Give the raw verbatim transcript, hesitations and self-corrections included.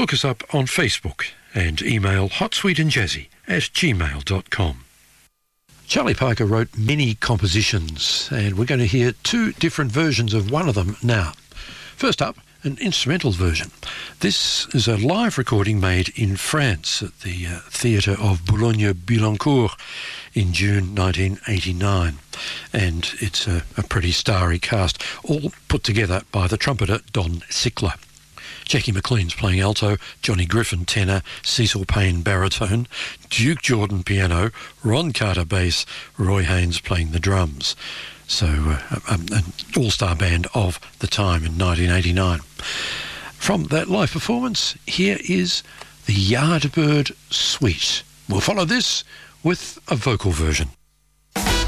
look us up on Facebook and email hotsweetandjazzy at gmail dot com. Charlie Parker wrote many compositions, and we're going to hear two different versions of one of them now. First up, an instrumental version. This is a live recording made in France at the uh, Theatre of Boulogne-Billancourt in June nineteen eighty-nine. And it's a, a pretty starry cast, all put together by the trumpeter Don Sickler. Jackie McLean's playing alto, Johnny Griffin tenor, Cecil Payne baritone, Duke Jordan piano, Ron Carter bass, Roy Haynes playing the drums. So uh, um, an all-star band of the time in nineteen eighty-nine. From that live performance, here is the Yardbird Suite. We'll follow this with a vocal version.